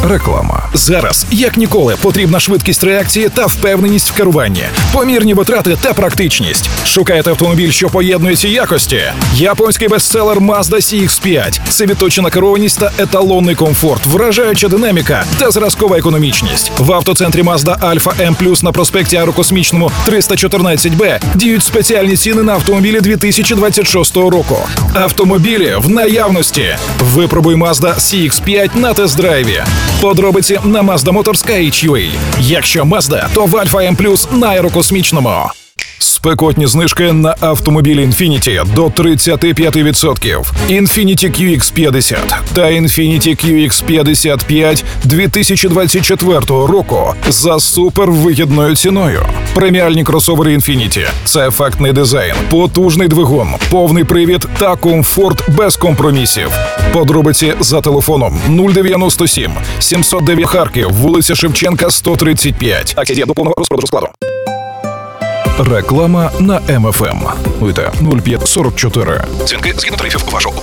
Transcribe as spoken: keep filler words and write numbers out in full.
Реклама. Зараз, як ніколи, потрібна швидкість реакції та впевненість в керуванні, помірні витрати та практичність. Шукаєте автомобіль, що поєднує ці якості? Японський бестселер Mazda сі ікс п'ять. Це відточена керованість та еталонний комфорт, вражаюча динаміка та зразкова економічність. В автоцентрі Mazda Alfa М плюс на проспекті Аерокосмічному триста чотирнадцять Б діють спеціальні ціни на автомобілі дві тисячі двадцять шостого року. Автомобілі в наявності. Випробуй Mazda сі ікс п'ять на тест-драйві. Подробиці на Mazda Motors точка ейч ю ей. Якщо Mazda, то в Alfa М плюс на Аерокосмічному. Спекотні знижки на автомобілі Infiniti до тридцять п'ять відсотків. Infiniti кью ікс п'ятдесят та Infiniti кью ікс п'ятдесят п'ять дві тисячі двадцять четвертого року за супервигідною ціною. Преміальні кросовери Infiniti – це ефектний дизайн, потужний двигун, повний привід та комфорт без компромісів. Подробиці за телефоном нуль дев'яносто сім сімсот дев'ять Харків, вулиця Шевченка, сто тридцять п'ять. Акція діє до повного розпродажу складу. Реклама на Ем Еф Ем. Вийде нуль п'ять сорок чотири. Дзвінки згідно тарифів вашого